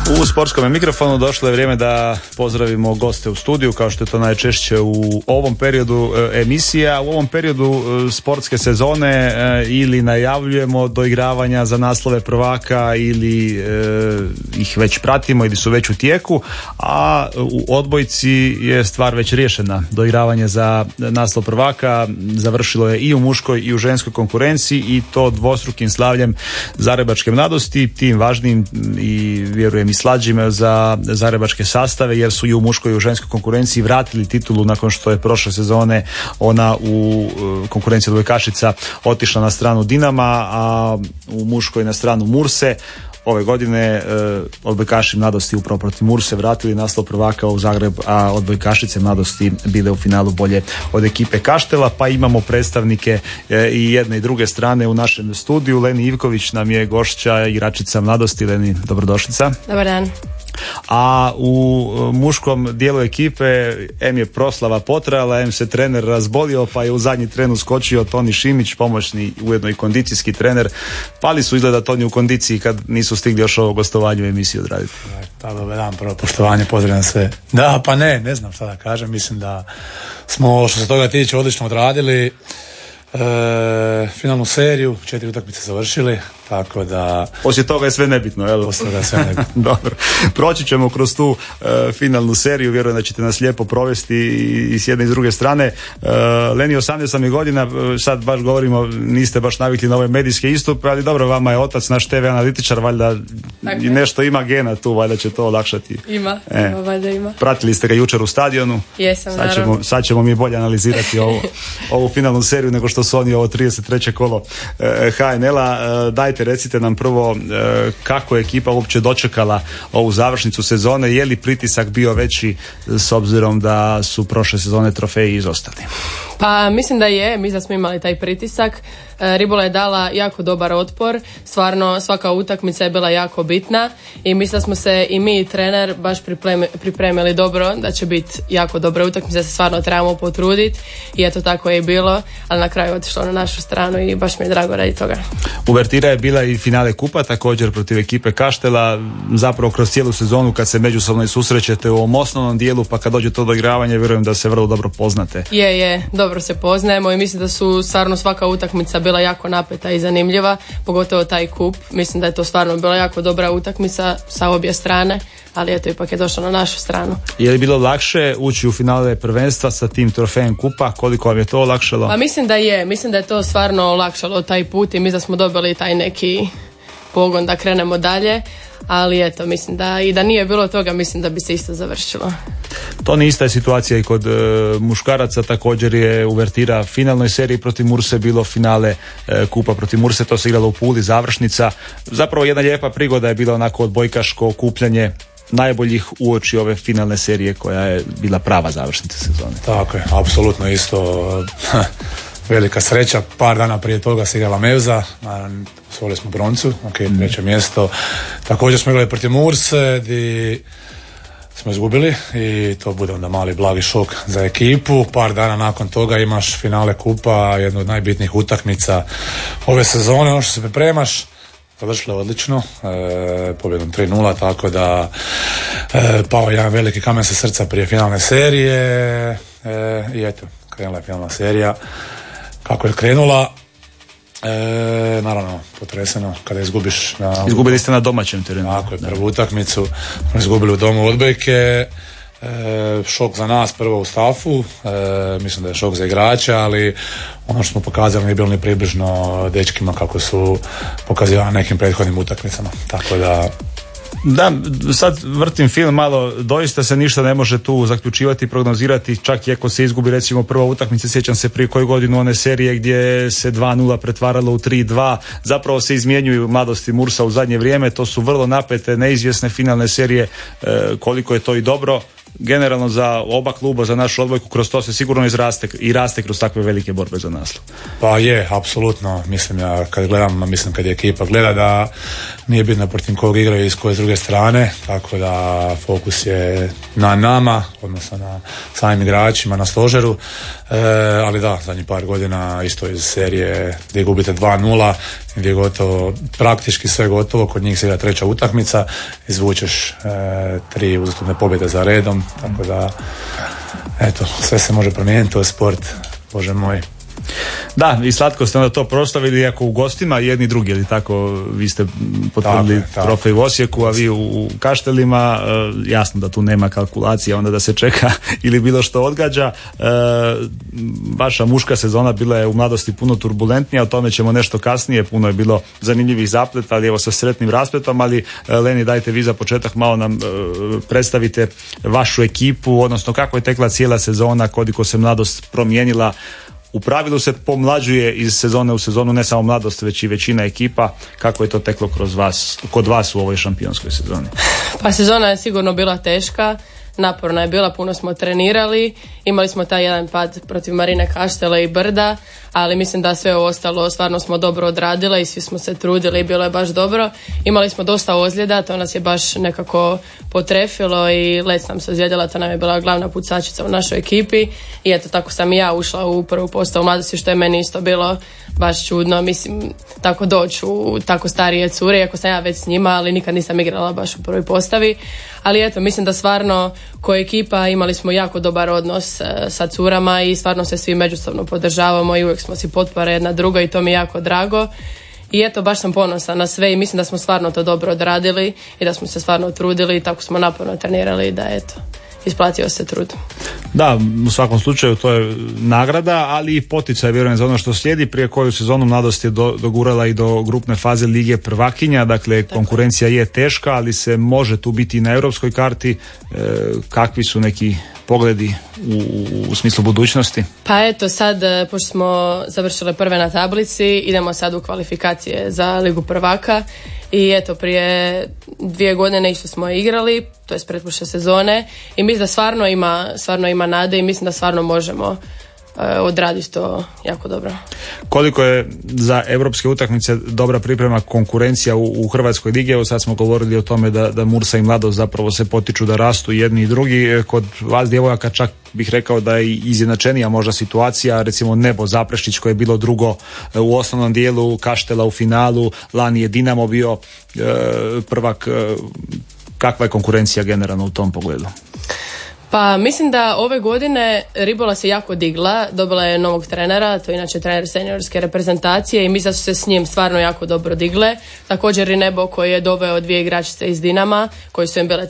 U sportskom mikrofonu došlo je vrijeme da pozdravimo goste u studiju, kao što je to najčešće u ovom periodu emisija. U ovom periodu sportske sezone ili najavljujemo doigravanja za naslove prvaka ili ih već pratimo ili su već u tijeku, a u odbojci je stvar već riješena. Doigravanje za naslov prvaka završilo je i u muškoj i u ženskoj konkurenciji, i to dvostrukim slavljem Zagrebačke mladosti, tim važnim i vjerujem i slađim za zagrebačke sastave, jer su i u muškoj i u ženskoj konkurenciji vratili titulu nakon što je prošle sezone ona u konkurenciji odbojkašica otišla na stranu Dinama, a u muškoj na stranu Murse. Ove godine odbojkaši mladosti upravo protiv Murse vratili naslov prvaka u Zagreb, a odbojkašice mladosti bile u finalu bolje od ekipe Kaštela, pa imamo predstavnike i jedne i druge strane u našem studiju. Leni Ivković nam je gošća, igračica mladosti. Leni, dobrodošlica. Dobar dan. A u muškom dijelu ekipe je proslava potrajala, se trener razbolio, pa je u zadnji tren uskočio Toni Šimić, pomoćni ujedno i kondicijski trener. Pali su izgleda Toni u kondiciji kad nisu stigli još ovo gostovanje u emisiji odraditi. Pa dobar dan, prvo poštovanje, pozdravljam sve. Da, pa ne znam šta da kažem, mislim da smo što se toga tiče odlično odradili. Finalnu seriju, 4 utakmice završili, tako da... Poslije toga je sve nebitno, jel? Poslije toga je sve nebitno. Dobro, proći ćemo kroz tu finalnu seriju, vjerujem da ćete nas lijepo provesti i s jedne i s druge strane. Leni, 18 godina, sad baš govorimo, niste baš navikli na ove medijske istupe, ali dobro, vama je otac naš TV analitičar, valjda i nešto ima gena tu, valjda će to olakšati. Ima, valjda ima. Pratili ste ga jučer u stadionu. Jesam, naravno. Sad ćemo mi bolje analizirati ovu finalnu seriju nego što su oni ovo 33. kolo HNL-a. Dajte, recite nam prvo kako je ekipa uopće dočekala ovu završnicu sezone, je li pritisak bio veći s obzirom da su prošle sezone trofeji izostali? Pa mislim da je, mislim da smo imali taj pritisak. Ribola je dala jako dobar otpor, stvarno svaka utakmica je bila jako bitna i mislim da smo se i mi i trener baš pripremili dobro, da će biti jako dobra utakmica, da se stvarno trebamo potruditi i eto tako je i bilo, ali na kraju otišlo na našu stranu i baš mi je drago radi toga. Uvertira je bila i finale kupa također protiv ekipe Kaštela, zapravo kroz cijelu sezonu kad se međusobno i susrećete u ovom osnovnom dijelu, pa kad dođe to doigravanje, vjerujem da se vrlo dobro poznate. Je, dobro se poznajemo i mislim da su stvarno svaka utakmica bila jako napeta i zanimljiva, pogotovo taj kup. Mislim da je to stvarno bila jako dobra utakmica sa obje strane, ali eto ipak je došlo na našu stranu. Je li bilo lakše ući u finale prvenstva sa tim trofejem kupa? Koliko vam je to olakšalo? Pa mislim da je to stvarno olakšalo taj put i mi da smo dobili taj neki pogon da krenemo dalje, ali eto, mislim da i da nije bilo toga, mislim da bi se isto završilo. To nije ista je situacija i kod muškaraca, također je uvertira finalnoj seriji protiv Murse, bilo finale kupa protiv Murse, to se igralo u Puli, završnica. Zapravo jedna lijepa prigoda je bila onako odbojkaško okupljanje najboljih uoči ove finalne serije koja je bila prava završnica sezone. Tako je, apsolutno isto. Velika sreća, par dana prije toga se igrala Mevza, osvojili smo broncu, treće mjesto. Također smo igrali protiv Murse, gdje smo izgubili i to bude onda mali blagi šok za ekipu. Par dana nakon toga imaš finale kupa, jednu od najbitnijih utakmica ove sezone, ono što se pripremaš. Završilo je odlično, pobjedom 3-0, tako da pao jedan veliki kamen sa srca prije finalne serije i eto, krenula je finalna serija. Kako je krenula, naravno potreseno kada izgubiš izgubili ste na domaćem terenu. Tako je, prvu utakmicu smo izgubili u domu odbojke. Šok za nas prvo u stafu, mislim da je šok za igrače, ali ono što smo pokazali nije bilo ni približno dečkima kako su pokazivali nekim prethodnim utakmicama, tako da... Da, sad vrtim film malo, doista se ništa ne može tu zaključivati, prognozirati, čak i ako se izgubi recimo prva utakmica, sjećam se prije koju godinu one serije gdje se 2-0 pretvaralo u 3-2, zapravo se izmjenjuju mladosti Mursa u zadnje vrijeme, to su vrlo napete, neizvjesne finalne serije, koliko je to i dobro. Generalno za oba kluba, za našu odbojku, kroz to se sigurno raste kroz takve velike borbe za naslov. Pa je, apsolutno, mislim ja kad gledam, mislim kad je ekipa gleda da nije bitno protiv kog igraju i s koje s druge strane, tako da fokus je na nama, odnosno na samim igračima, na stožeru, ali da, zadnjih par godina isto iz serije gdje gubite 2-0 gdje je gotovo, praktički sve gotovo, kod njih se igra treća utakmica, izvučeš 3 uzastopne pobjede za redom, tako da eto, sve se može promijeniti, to je sport, Bože moj. Da, i slatko ste onda to proslavili, iako u gostima jedni drugi, ili tako, vi ste potvrdili trofej u Osijeku, a vi u Kaštelima, jasno da tu nema kalkulacija, onda da se čeka ili bilo što odgađa. Vaša muška sezona bila je u mladosti puno turbulentnija, o tome ćemo nešto kasnije, puno je bilo zanimljivih zapleta, ali evo sa sretnim raspletom, ali Leni, dajte vi za početak malo nam predstavite vašu ekipu, odnosno kako je tekla cijela sezona, koliko se mladost promijenila. U pravilu se pomlađuje iz sezone u sezonu, ne samo mladost, već i većina ekipa. Kako je to teklo kod vas u ovoj šampionskoj sezoni? Pa sezona je sigurno bila teška, naporna je bila, puno smo trenirali, imali smo taj jedan pad protiv Marine Kaštele i Brda, ali mislim da sve ostalo stvarno smo dobro odradile i svi smo se trudili i bilo je baš dobro. Imali smo dosta ozljeda, to nas je baš nekako potrefilo i Lec nam se ozljedila, to nam je bila glavna pucačica u našoj ekipi i eto tako sam i ja ušla u prvu postavu mladosti, što je meni isto bilo baš čudno, mislim, tako doći u tako starije cure, iako sam ja već s njima, ali nikad nisam igrala baš u prvoj postavi. Ali eto, mislim da stvarno ko ekipa imali smo jako dobar odnos sa curama i stvarno se svi međusobno podržavamo i uvijek smo si potpore jedna druga i to mi je jako drago. I eto, baš sam ponosna na sve i mislim da smo stvarno to dobro odradili i da smo se stvarno trudili i tako smo naporno trenirali da eto, isplatio se trud. Da, u svakom slučaju to je nagrada, ali i poticaj, vjerujem, za ono što slijedi. Prije koju sezonu mladost je dogurala i do grupne faze Lige prvakinja, dakle konkurencija je teška, ali se može tu biti i na europskoj karti. Kakvi su neki pogledi u smislu budućnosti? Pa eto, sad, pošto smo završile prve na tablici, idemo sad u kvalifikacije za Ligu prvaka. I eto, prije 2 godine isto smo igrali, to je pretprošle sezone i mislim da stvarno ima nade i mislim da stvarno možemo odraditi to jako dobro. Koliko je za europske utakmice dobra priprema konkurencija u Hrvatskoj ligi? Evo sad smo govorili o tome da Mursa i Mladost zapravo se potiču da rastu jedni i drugi. Kod vas djevojaka čak bih rekao da je izjednačenija možda situacija, recimo Nebo Zaprešić koje je bilo drugo u osnovnom dijelu, Kaštela u finalu, lani je Dinamo bio prvak. Kakva je konkurencija generalno u tom pogledu? Pa mislim da ove godine Ribola se jako digla, dobila je novog trenera, to je inače trener seniorske reprezentacije i mislim da su se s njim stvarno jako dobro digle. Također i Nebo koji je doveo 2 igračice iz Dinama, koji su im bile